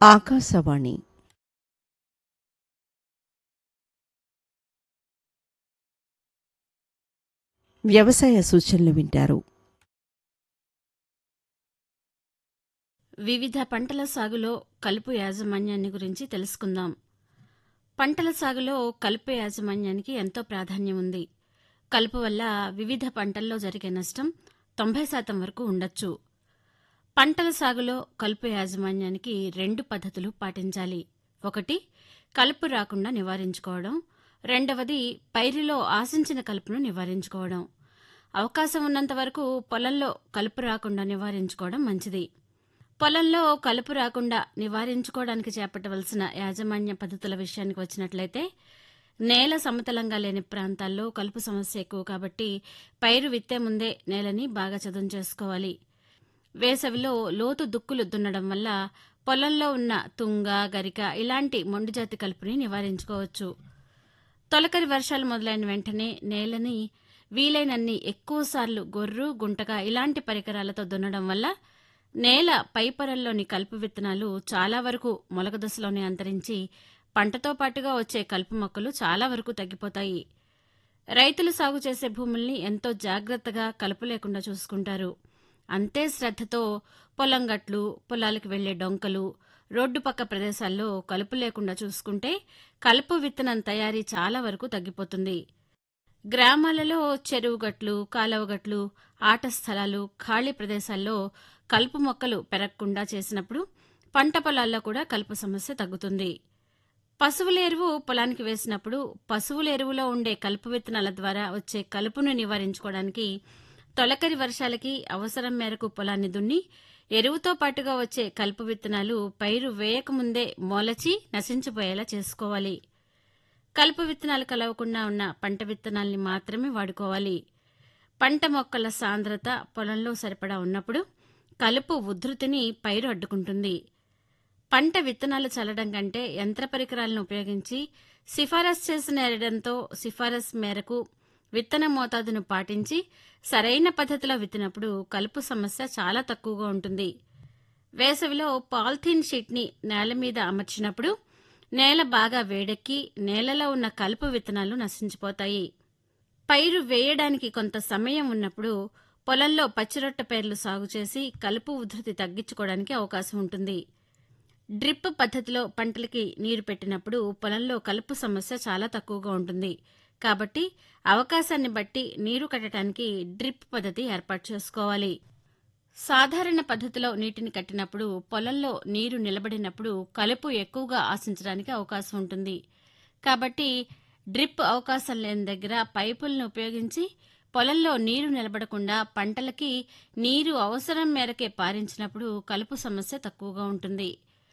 ఆకాశవాణి వ్యవసాయ సూచనలు వింటారు. వివిధ పంటల సాగులో కలుపు యాజమాన్యాన్ని గురించి తెలుసుకుందాం. పంటల సాగులో కలుపు యాజమాన్యానికి ఎంతో ప్రాధాన్యం ఉంది. కలుపు వల్ల వివిధ పంటల్లో జరిగే నష్టం 90% వరకు ఉండొచ్చు. పంటల సాగులో కలుపు యాజమాన్యానికి 2 పద్ధతులు పాటించాలి. ఒకటి, కలుపు రాకుండా నివారించుకోవడం. రెండవది, పైరులో ఆశించిన కలుపును నివారించుకోవడం. అవకాశం ఉన్నంత వరకు పొలంలో కలుపు రాకుండా నివారించుకోవడం మంచిది. పొలంలో కలుపు రాకుండా నివారించుకోవడానికి చేపట్టవలసిన యాజమాన్య పద్ధతుల విషయానికి వచ్చినట్లయితే, నేల సమతలంగా లేని ప్రాంతాల్లో కలుపు సమస్య ఎక్కువ కాబట్టి పైరు విత్తే ముందే నేలని బాగా చదును చేసుకోవాలి. వేసవిలో లోతు దుక్కులు దున్నడం వల్ల పొలంలో ఉన్న తుంగ, గరిక ఇలాంటి మొండిజాతి కలుపుని నివారించుకోవచ్చు. తొలకరి వర్షాలు మొదలైన వెంటనే నేలని వీలైనన్ని ఎక్కువసార్లు గొర్రు, గుంటక ఇలాంటి పరికరాలతో దున్నడం వల్ల నేల పై పొరల్లోని కలుపు విత్తనాలు చాలా వరకు మొలక దశలోనే అంతరించి పంటతో పాటుగా వచ్చే కలుపు మొక్కలు చాలా వరకు తగ్గిపోతాయి. రైతులు సాగు చేసే భూముల్ని ఎంతో జాగ్రత్తగా కలుపు లేకుండా చూసుకుంటారు. అంతే శ్రద్ధతో పొలం గట్లు, పొలాలకు వెళ్లే డొంకలు, రోడ్డు పక్క ప్రదేశాల్లో కలుపు లేకుండా చూసుకుంటే కలుపు విత్తనం తయారీ చాలా వరకు తగ్గిపోతుంది. గ్రామాలలో చెరువు గట్లు, కాలువ గట్లు, ఆట స్థలాలు, ఖాళీ ప్రదేశాల్లో కలుపు మొక్కలు పెరగకుండా చేసినప్పుడు పంట పొలాల్లో కూడా కలుపు సమస్య తగ్గుతుంది. పశువుల ఎరువు పొలానికి వేసినప్పుడు పశువుల ఎరువులో ఉండే కలుపు విత్తనాల ద్వారా వచ్చే కలుపును నివారించుకోవడానికి తొలకరి వర్షాలకి అవసరం మేరకు పొలాన్ని దున్ని ఎరువుతో పాటుగా వచ్చే కలుపు విత్తనాలు పైరు వేయకముందే మొలచి నశించిపోయేలా చేసుకోవాలి. కలుపు విత్తనాలు కలవకుండా ఉన్న పంట విత్తనాల్ని మాత్రమే వాడుకోవాలి. పంట మొక్కల సాంద్రత పొలంలో సరిపడా ఉన్నప్పుడు కలుపు ఉధృతిని పైరు అడ్డుకుంటుంది. పంట విత్తనాలు చల్లడం కంటే యంత్ర పరికరాలను ఉపయోగించి సిఫారసు చేసిన ఎరడంతో సిఫారసు మేరకు విత్తన మోతాదును పాటించి సరైన పద్ధతిలో విత్తినప్పుడు కలుపు సమస్య చాలా తక్కువగా ఉంటుంది. వేసవిలో పాలిథీన్ షీట్ని నేల మీద అమర్చినప్పుడు నేల బాగా వేడెక్కి నేలలో ఉన్న కలుపు విత్తనాలు నశించిపోతాయి. పైరు వేయడానికి కొంత సమయం ఉన్నప్పుడు పొలంలో పచ్చిరొట్ట పైర్లు సాగు చేసి కలుపు ఉధృతి తగ్గించుకోవడానికి అవకాశం ఉంటుంది. డ్రిప్ పద్ధతిలో పంటలకి నీరు పెట్టినప్పుడు పొలంలో కలుపు సమస్య చాలా తక్కువగా ఉంటుంది. కాబట్టి అవకాశాన్ని బట్టి నీరు కట్టడానికి డ్రిప్ పద్ధతి ఏర్పాటు చేసుకోవాలి. సాధారణ పద్ధతిలో నీటిని కట్టినప్పుడు పొలంలో నీరు నిలబడినప్పుడు కలుపు ఎక్కువగా ఆశించడానికి అవకాశం ఉంటుంది. కాబట్టి డ్రిప్ అవకాశం లేని దగ్గర పైపులను ఉపయోగించి పొలంలో నీరు నిలబడకుండా పంటలకి నీరు అవసరం మేరకే పారించినప్పుడు కలుపు సమస్య తక్కువగా ఉంటుంది.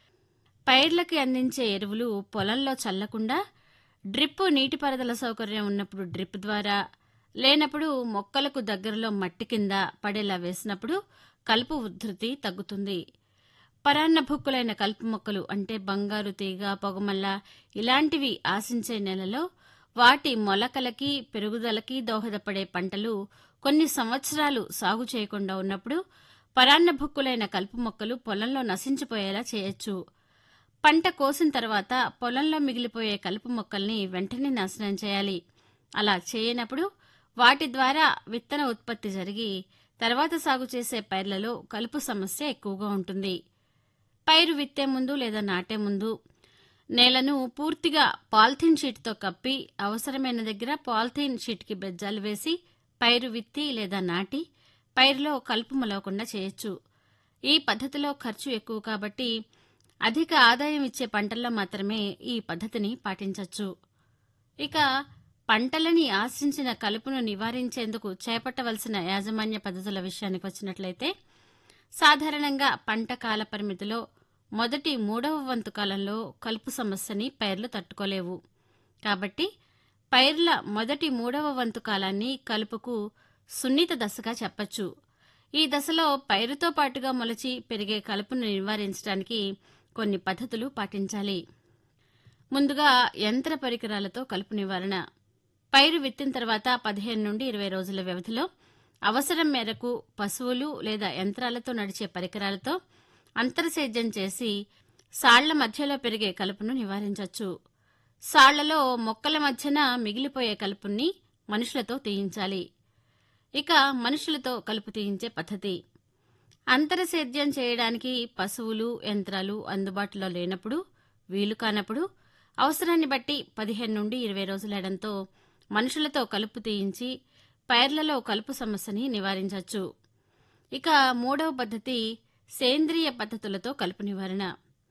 పైర్లకి అందించే ఎరువులు పొలంలో చల్లకుండా డ్రిప్ నీటిపారుదల సౌకర్యం ఉన్నప్పుడు డ్రిప్ ద్వారా, లేనప్పుడు మొక్కలకు దగ్గరలో మట్టి కింద పడేలా వేసినప్పుడు కలుపు ఉధృతి తగ్గుతుంది. పరాన్నభుక్కులైన కలుపు మొక్కలు అంటే బంగారు తీగ, పొగమల్ల ఇలాంటివి ఆశించే నేలలో వాటి మొలకలకి పెరుగుదలకి దోహదపడే పంటలు కొన్ని సంవత్సరాలు సాగు చేయకుండా ఉన్నప్పుడు పరాన్నభుక్కులైన కలుపు మొక్కలు పొలంలో నశించిపోయేలా చేయొచ్చు. పంట కోసిన తర్వాత పొలంలో మిగిలిపోయే కలుపు మొక్కల్ని వెంటనే నాశనం చేయాలి. అలా చేయనప్పుడు వాటి ద్వారా విత్తన ఉత్పత్తి జరిగి తర్వాత సాగు చేసే పైర్లలో కలుపు సమస్య ఎక్కువగా ఉంటుంది. పైరు విత్తే ముందు లేదా నాటే ముందు నేలను పూర్తిగా పాలిథీన్ షీట్తో కప్పి అవసరమైన దగ్గర పాలిథీన్ షీట్కి బెజ్జాలు వేసి పైరు విత్తి లేదా నాటి పైరులో కలుపు మొలవకుండా చేయొచ్చు. ఈ పద్ధతిలో ఖర్చు ఎక్కువ కాబట్టి అధిక ఆదాయం ఇచ్చే పంటల్లో మాత్రమే ఈ పద్ధతిని పాటించవచ్చు. ఇక పంటలని ఆశించిన కలుపును నివారించేందుకు చేపట్టవలసిన యాజమాన్య పద్ధతుల విషయానికి వచ్చినట్లయితే, సాధారణంగా పంట కాల పరిమితిలో మొదటి 3వ వంతు కాలంలో కలుపు సమస్యని పైర్లు తట్టుకోలేవు. కాబట్టి పైర్ల మొదటి 3వ వంతు కాలాన్ని కలుపుకు సున్నిత దశగా చెప్పచ్చు. ఈ దశలో పైరుతో పాటుగా మొలచి పెరిగే కలుపును నివారించడానికి కొన్ని పద్ధతులు పాటించాలి. ముందుగా యంత్ర పరికరాలతో కలుపు నివారణ. పైరు విత్తిన తర్వాత 15 నుండి 20 రోజుల వ్యవధిలో అవసరం మేరకు పశువులు లేదా యంత్రాలతో నడిచే పరికరాలతో అంతర్సేద్యం చేసి సాళ్ల మధ్యలో పెరిగే కలుపును నివారించవచ్చు. సాళ్లలో మొక్కల మధ్యన మిగిలిపోయే కలుపుని మనుషులతో తీయించాలి. ఇక మనుషులతో కలుపు తీయించే పద్ధతి. అంతరసేద్యం చేయడానికి పశువులు, యంత్రాలు అందుబాటులో లేనప్పుడు, వీలు కానప్పుడు అవసరాన్ని బట్టి 15 నుండి 20 రోజులేయడంతో మనుషులతో కలుపు తీయించి పైర్లలో కలుపు సమస్యని నివారించవచ్చు. ఇక మూడవ పద్ధతి సేంద్రియ పద్ధతులతో కలుపు నివారణ.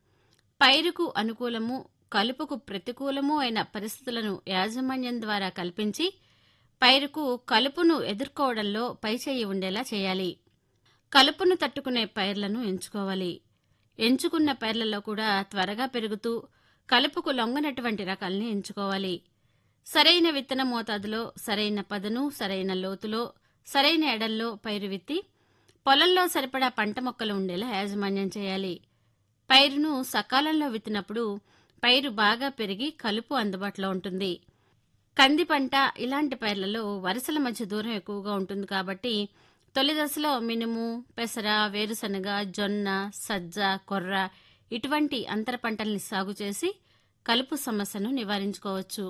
పైరుకు అనుకూలము, కలుపుకు ప్రతికూలము అయిన పరిస్థితులను యాజమాన్యం ద్వారా కల్పించి పైరుకు కలుపును ఎదుర్కోవడంలో పైచేయి ఉండేలా చేయాలి. కలుపును తట్టుకునే పైర్లను ఎంచుకోవాలి. ఎంచుకున్న పైర్లలో కూడా త్వరగా పెరుగుతూ కలుపుకు లొంగనటువంటి రకాల్ని ఎంచుకోవాలి. సరైన విత్తన మోతాదులో, సరైన పదను, సరైన లోతులో, సరైన ఎడల్లో పైరు విత్తి పొలంలో సరిపడా పంట మొక్కలు ఉండేలా యాజమాన్యం చేయాలి. పైరును సకాలంలో విత్తినప్పుడు పైరు బాగా పెరిగి కలుపు అందుబాటులో ఉంటుంది. కంది పంట ఇలాంటి పైర్లలో వరుసల మధ్య దూరం ఎక్కువగా ఉంటుంది కాబట్టి తొలి దశలో మినుము, పెసర, వేరుశనగ, జొన్న, సజ్జ, కొర్ర ఇటువంటి అంతర పంటల్ని సాగు చేసి కలుపు సమస్యను నివారించుకోవచ్చు.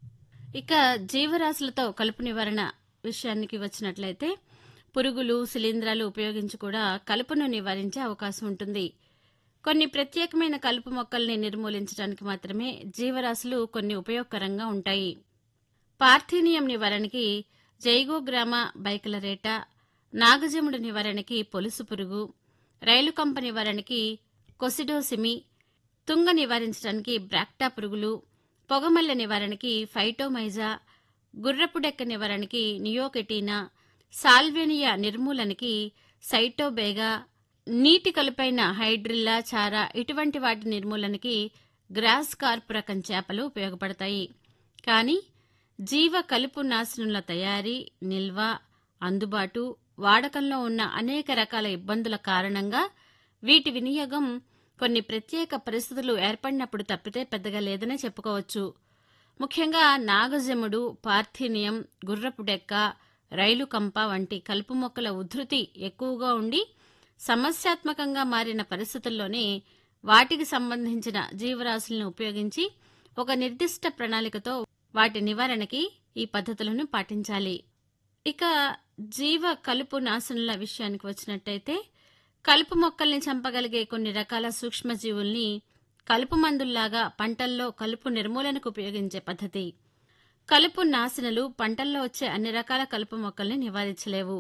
ఇక జీవరాశులతో కలుపు నివారణ విషయానికి వచ్చినట్లయితే పురుగులు, శిలీంధ్రాలు ఉపయోగించి కూడా కలుపును నివారించే అవకాశం ఉంటుంది. కొన్ని ప్రత్యేకమైన కలుపు మొక్కల్ని నిర్మూలించడానికి మాత్రమే జీవరాశులు కొన్ని ఉపయోగకరంగా ఉంటాయి. పార్థీనియం నివారణకి జైగోగ్రామ బైకలరేట, నాగజముడు నివారణకి పొలుసు పురుగు, రైలు కంప నివారణకి కొసిడోసిమి, తుంగ నివారించడానికి బ్రాక్టా పురుగులు, పొగమల్లె నివారణకి ఫైటోమైజా, గుర్రపు డెక్క నివారణకి నియోకెటీనా, సాల్వేనియా నిర్మూలనకి సైటోబేగా, నీటి కలుపైన హైడ్రిల్లా, చారా ఇటువంటి వాటి నిర్మూలనకి గ్రాస్ కార్ప్ రకం చేపలు ఉపయోగపడతాయి. కానీ జీవ కలుపు నాశనుల తయారీ, నిల్వ, అందుబాటు, వాడకంలో ఉన్న అనేక రకాల ఇబ్బందుల కారణంగా వీటి వినియోగం కొన్ని ప్రత్యేక పరిస్థితులు ఏర్పడినప్పుడు తప్పితే పెద్దగా లేదనే చెప్పుకోవచ్చు. ముఖ్యంగా నాగజముడు, పార్థీనియం, గుర్రపు డెక్క, రైలు కంప వంటి కలుపు మొక్కల ఉధృతి ఎక్కువగా ఉండి సమస్యాత్మకంగా మారిన పరిస్థితుల్లోనే వాటికి సంబంధించిన జీవరాశులను ఉపయోగించి ఒక నిర్దిష్ట ప్రణాళికతో వాటి నివారణకి ఈ పద్ధతులను పాటించాలి. ఇక జీవ కలుపు నాశనుల విషయానికి వచ్చినట్టయితే కలుపు మొక్కల్ని చంపగలిగే కొన్ని రకాల సూక్ష్మజీవుల్ని కలుపు మందుల్లాగా పంటల్లో కలుపు నిర్మూలనకు ఉపయోగించే పద్ధతి. కలుపు నాశనులు పంటల్లో వచ్చే అన్ని రకాల కలుపు మొక్కల్ని నివారించలేవు.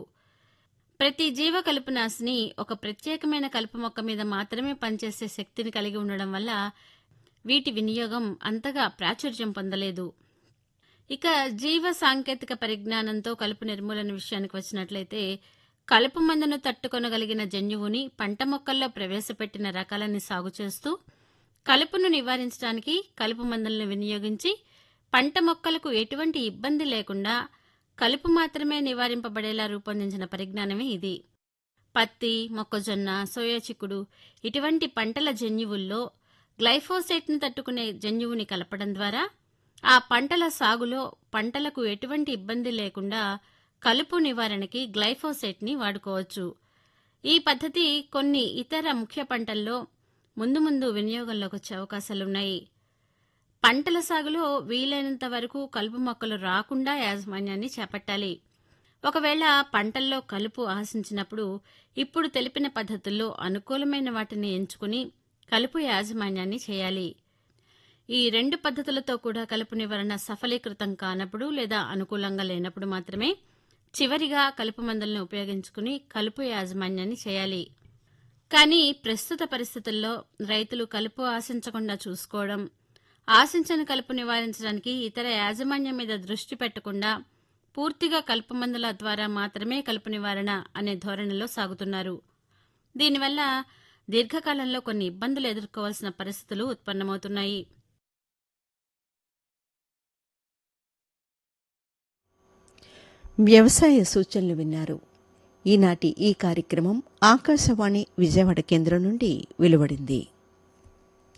ప్రతి జీవ కలుపు నాశిని ఒక ప్రత్యేకమైన కలుపు మొక్క మీద మాత్రమే పనిచేసే శక్తిని కలిగి ఉండడం వల్ల వీటి వినియోగం అంతగా ప్రాచుర్యం పొందలేదు. ఇక జీవ సాంకేతిక పరిజ్ఞానంతో కలుపు నిర్మూలన విషయానికి వచ్చినట్లయితే కలుపు మందును తట్టుకొనగలిగిన జన్యువుని పంట మొక్కల్లో ప్రవేశపెట్టిన రకాలని సాగు చేస్తూ కలుపును నివారించడానికి కలుపు మందులను వినియోగించి పంట మొక్కలకు ఎటువంటి ఇబ్బంది లేకుండా కలుపు మాత్రమే నివారింపబడేలా రూపొందించిన పరిజ్ఞానమే ఇది. పత్తి, మొక్కజొన్న, సోయా చిక్కుడు ఇటువంటి పంటల జన్యువుల్లో గ్లైఫోసేట్ను తట్టుకునే జన్యువుని కలపడం ద్వారా ఆ పంటల సాగులో పంటలకు ఎటువంటి ఇబ్బంది లేకుండా కలుపు నివారణకి గ్లైఫోసేట్ని వాడుకోవచ్చు. ఈ పద్ధతి కొన్ని ఇతర ముఖ్య పంటల్లో ముందు వినియోగంలోకి వచ్చే అవకాశాలున్నాయి. పంటల సాగులో వీలైనంత వరకు కలుపు మొక్కలు రాకుండా యాజమాన్యాన్ని చేపట్టాలి. ఒకవేళ పంటల్లో కలుపు ఆశించినప్పుడు ఇప్పుడు తెలిపిన పద్ధతుల్లో అనుకూలమైన వాటిని ఎంచుకుని కలుపు యాజమాన్యాన్ని చేయాలి. ఈ 2 పద్ధతులతో కూడా కలుపు నివారణ సఫలీకృతం కానప్పుడు లేదా అనుకూలంగా లేనప్పుడు మాత్రమే చివరిగా కలుపు మందులను ఉపయోగించుకుని కలుపు యాజమాన్యాన్ని చేయాలి. కానీ ప్రస్తుత పరిస్థితుల్లో రైతులు కలుపు ఆశించకుండా చూసుకోవడం, ఆశించని కలుపు నివారించడానికి ఇతర యాజమాన్యం మీద దృష్టి పెట్టకుండా పూర్తిగా కలుపు మందుల ద్వారా మాత్రమే కలుపు నివారణ అనే ధోరణిలో సాగుతున్నారు. దీనివల్ల దీర్ఘకాలంలో కొన్ని ఇబ్బందులు ఎదుర్కోవాల్సిన పరిస్థితులు ఉత్పన్నమవుతున్నాయి. వ్యవసాయ సూచనలు విన్నారు. ఈనాటి ఈ కార్యక్రమం ఆకాశవాణి విజయవాడ కేంద్రం నుండి వెలువడింది.